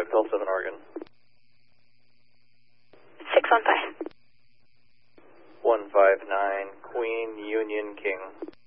Hotel 7 Oregon. 615. 159 Queen Union King.